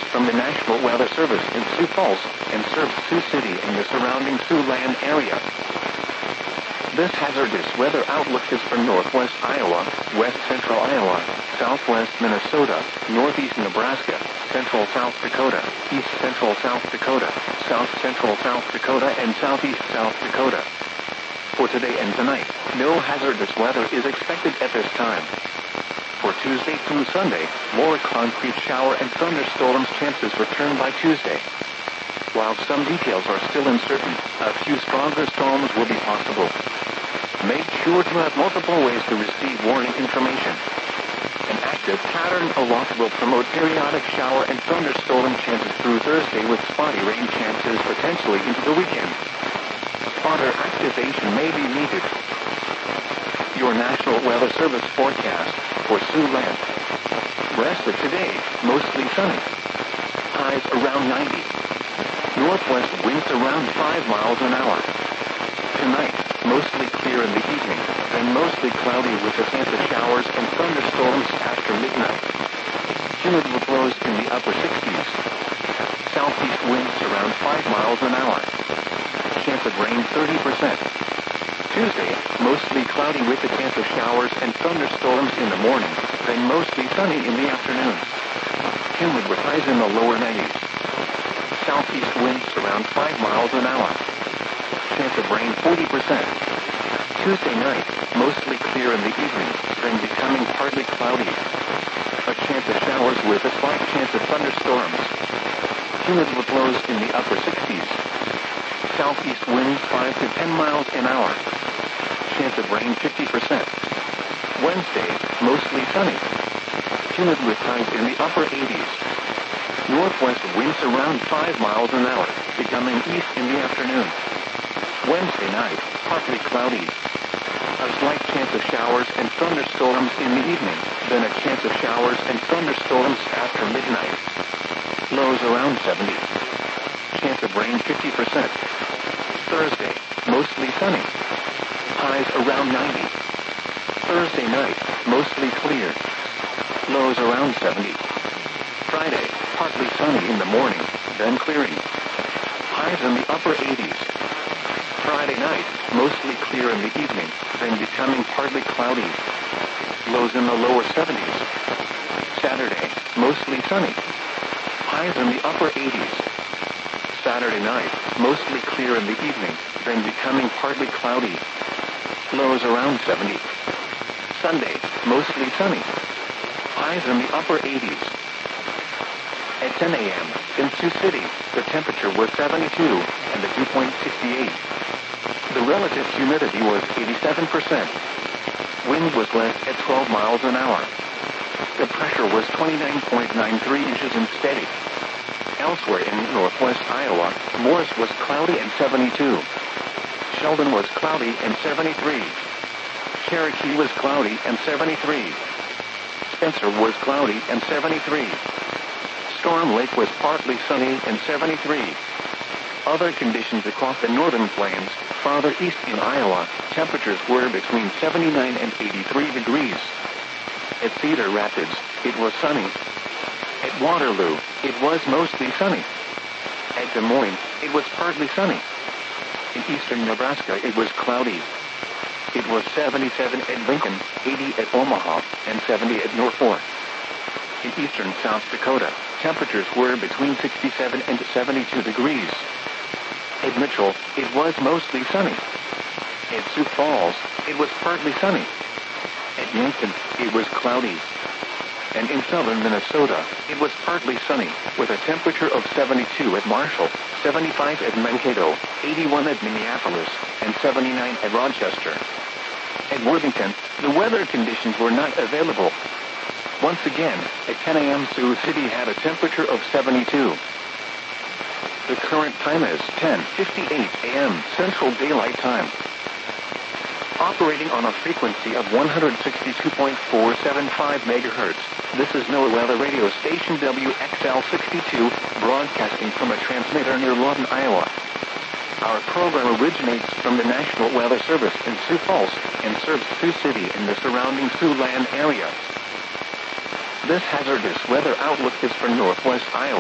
from the National Weather Service in Sioux Falls and serves Sioux City and the surrounding Siouxland area. This hazardous weather outlook is for northwest Iowa, west central Iowa, southwest Minnesota, northeast Nebraska, central South Dakota, east central South Dakota, south central South Dakota, and southeast South Dakota. For today and tonight, no hazardous weather is expected at this time. For Tuesday through Sunday, more concrete shower and thunderstorms chances return by Tuesday. While some details are still uncertain, a few stronger storms will be possible. Make sure to have multiple ways to receive warning information. An active pattern aloft will promote periodic shower and thunderstorm chances through Thursday with spotty rain chances potentially into the weekend. Spotter activation may be needed. Your National Weather Service forecast for Siouxland. Rest of today, mostly sunny. Highs around 90. Northwest winds around 5 miles an hour. Tonight, mostly clear in the evening, then mostly cloudy with a chance of showers and thunderstorms after midnight. Humid with lows in the upper 60s. Southeast winds around 5 miles an hour. Chance of rain 30%. Tuesday, mostly cloudy with a chance of showers and thunderstorms in the morning, then mostly sunny in the afternoon. Humid with highs in the lower 90s. Southeast winds around 5 miles an hour. Chance of rain 40%. Tuesday night, mostly clear in the evening, then becoming partly cloudy. A chance of showers with a slight chance of thunderstorms. Humid with lows in the upper 60s. Southeast winds 5 to 10 miles an hour. Chance of rain 50%. Wednesday, mostly sunny. Humid with highs in the upper 80s. Northwest winds around 5 miles an hour, becoming east in the afternoon. Wednesday night, partly cloudy. A slight chance of showers and thunderstorms in the evening, then a chance of showers and thunderstorms after midnight. Lows around 70. Chance of rain 50%. Thursday, mostly sunny. Highs around 90. Thursday night, mostly clear. Lows around 70. Friday, partly sunny in the morning, then clearing. Highs in the upper 80s. Friday night, mostly clear in the evening, then becoming partly cloudy. Lows in the lower 70s. Saturday, mostly sunny. Highs in the upper 80s. Saturday night, mostly clear in the evening, then becoming partly cloudy. Lows around 70. Sunday, mostly sunny. Highs in the upper 80s. At 10 a.m., in Sioux City, the temperature was 72 and the dew point 68. The relative humidity was 87%. Wind was less at 12 miles an hour. The pressure was 29.93 inches and steady. Elsewhere in northwest Iowa, Morris was cloudy and 72. Sheldon was cloudy and 73. Cherokee was cloudy and 73. Spencer was cloudy and 73. Storm Lake was partly sunny and 73. Other conditions across the northern plains, farther east in Iowa, temperatures were between 79 and 83 degrees. At Cedar Rapids, it was sunny. At Waterloo, it was mostly sunny. At Des Moines, it was partly sunny. In eastern Nebraska, it was cloudy. It was 77 at Lincoln, 80 at Omaha, and 70 at Norfolk. In eastern South Dakota, temperatures were between 67 and 72 degrees. At Mitchell, it was mostly sunny. At Sioux Falls, it was partly sunny. At Yankton, it was cloudy. And in southern Minnesota, it was partly sunny, with a temperature of 72 at Marshall, 75 at Mankato, 81 at Minneapolis, and 79 at Rochester. At Worthington, the weather conditions were not available. Once again, at 10 a.m. Sioux City had a temperature of 72. The current time is 10:58 a.m. Central Daylight Time. Operating on a frequency of 162.475 megahertz, this is NOAA Weather Radio Station WXL62, broadcasting from a transmitter near Lawton, Iowa. Our program originates from the National Weather Service in Sioux Falls and serves Sioux City and the surrounding Siouxland area. This hazardous weather outlook is for northwest Iowa.